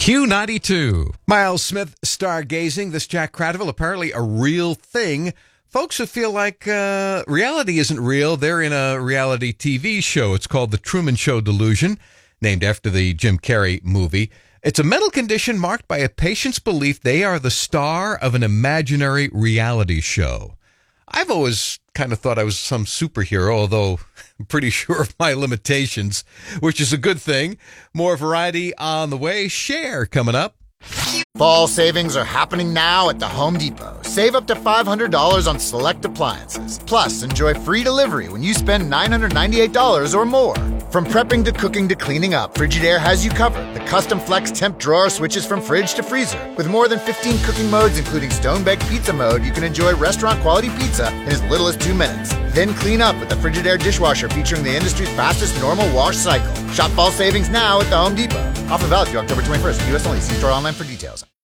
Q92. Miles Smith, stargazing. This Jack Cradville, apparently a real thing. Folks who feel like reality isn't real, they're in a reality TV show. It's called The Truman Show Delusion, named after the Jim Carrey movie. It's a mental condition marked by a patient's belief they are the star of an imaginary reality show. I've always kind of thought I was some superhero, although I'm pretty sure of my limitations, which is a good thing. More variety on the way. Cher coming up. Fall savings are happening now at the Home Depot. Save up to $500 on select appliances. Plus, enjoy free delivery when you spend $998 or more. From prepping to cooking to cleaning up, Frigidaire has you covered. The custom flex temp drawer switches from fridge to freezer. With more than 15 cooking modes, including stone-baked pizza mode, you can enjoy restaurant-quality pizza in as little as 2 minutes. Then clean up with the Frigidaire dishwasher featuring the industry's fastest normal wash cycle. Shop fall savings now at the Home Depot. Offer valid through October 21st. U.S. only. See store online for details.